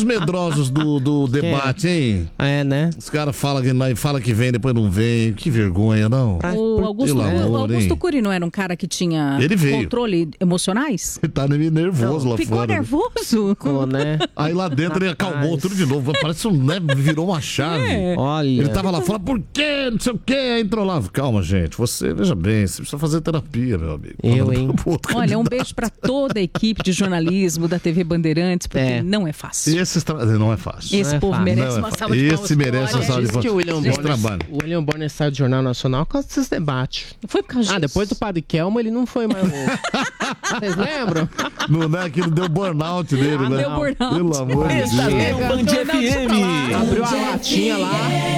os medrosos do debate, hein? É, né? Os caras falam que vem, depois não vem. Que vergonha, não? O Augusto Cury não era um cara que tinha controle emocionais? Ele tá nervoso lá ficou fora. Ficou nervoso? Ficou, né? Aí lá dentro ele acalmou tudo de novo. Parece virou uma chave. Olha. Ele tava lá fora, por quê? Não sei o quê. Aí entrou lá. Calma, gente. Você, veja bem, você precisa fazer terapia, meu amigo. Olha, um beijo pra toda a equipe de jornalismo da TV Bandeirantes, porque não é fácil. Não é fácil. Esse povo merece uma salva de palmas. Esse merece uma salva de palmas. O William Bonner saiu do Jornal Nacional por causa desses debates. Foi por causa disso. Depois do Padre Kelmo, ele não foi mais Vocês lembram? Não é aquilo, deu burnout dele, né? Deu burnout. Pelo amor de Deus. Band FM. Abriu a latinha lá.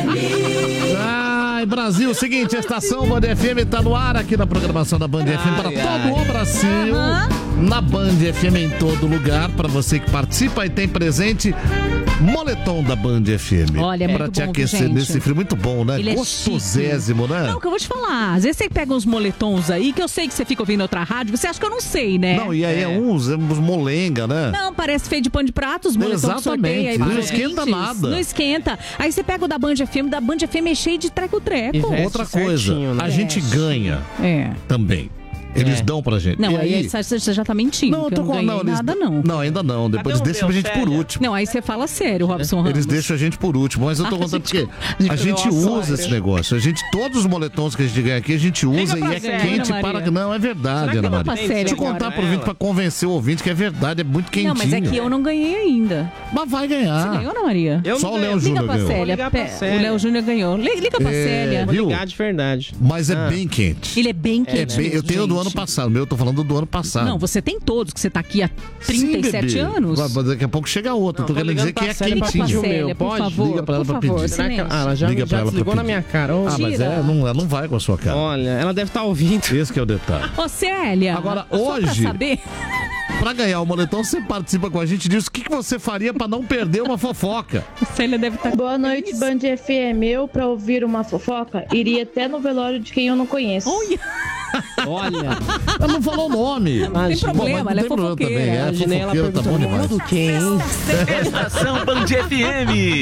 Ai, Brasil, seguinte, a estação Band FM tá no ar aqui na programação da Band FM para todo o Brasil. Na Band FM em todo lugar, para você que participa e tem presente, moletom da Band FM. Olha, é pra muito te bom, aquecer gente. nesse frio, muito bom, né? Ele Gostosésimo, né? Não, que eu vou te falar. Às vezes você pega uns moletons aí, que eu sei que você fica ouvindo outra rádio, você acha que eu não sei, né? Não, e aí uns molenga, né? Não, parece feio de pano de prato, os moletons que sorteia aí. Não esquenta nada. Não esquenta. Aí você pega o da Band FM é cheio de treco-treco. Outra coisa, a gente ganha também. Eles dão pra gente. Não, e aí você já tá mentindo. Não, eu tô não ganhei nada, não. Não, ainda não. Depois eles deixam a gente por último. Não, aí você fala sério, Robson Ramos. Eles deixam a gente por último, mas eu tô contando porque a gente usa esse negócio. Todos os moletons que a gente ganha aqui, a gente usa e é quente para... Não, é verdade, Ana Maria. Deixa eu contar pro ouvinte pra convencer o ouvinte que é verdade, é muito quentinho. Não, mas é que eu não ganhei ainda. Mas vai ganhar. Você ganhou, Ana Maria? Só o Léo Júnior ganhou. O Léo Júnior ganhou. Liga pra Célia. Vou ligar de verdade. Mas é bem quente. Ele é bem quente. Eu tenho do ano passado, meu, eu tô falando do ano passado. Não, você tem todos, que você tá aqui há 37 anos. Mas daqui a pouco chega outro. Tô querendo dizer que é quentinho. Liga pra Célia, por favor. Liga pra ela pra pedir. Ela já desligou na minha cara. Mas ela não vai com a sua cara. Olha, ela deve estar ouvindo. Esse que é o detalhe. Ô, Célia. Agora, só hoje... pra saber... Pra ganhar o moletom, você participa com a gente disso. O que você faria pra não perder uma fofoca? Célia deve estar... Boa noite, Band FM. Eu, pra ouvir uma fofoca, iria até no velório de quem eu não conheço. Olha. Ela não falou o nome. Não tem problema, ela é fofoqueira. Também. É fofoqueira, tá bom demais. Quem? Estação Band FM.